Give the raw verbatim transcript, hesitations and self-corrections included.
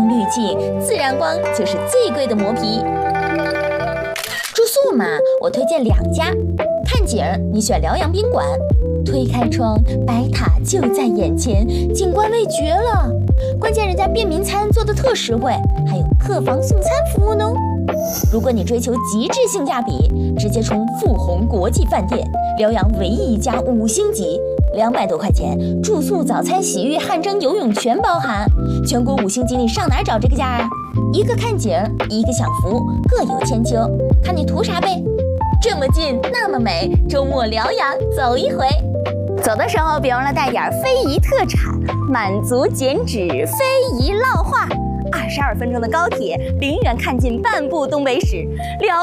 滤镜，自然光就是最贵的磨皮。住宿嘛，我推荐两家。看景儿，你选辽阳宾馆，推开窗，白塔就在眼前，景观味绝了。关键人家便民餐做的特实惠，还有客房送餐服务呢。如果你追求极致性价比，直接冲富宏国际饭店，辽阳唯一一家五星级，两百多块钱，住宿、早餐、洗浴、汗蒸、游泳全包含。全国五星级，你上哪儿找这个价啊？一个看景，一个享福，各有千秋，看你图啥呗。这么近，那么美，周末辽阳走一回。走的时候别忘了带点非遗特产，满族剪纸、非遗烙画。二十二分钟的高铁，零远看尽半部东北史。辽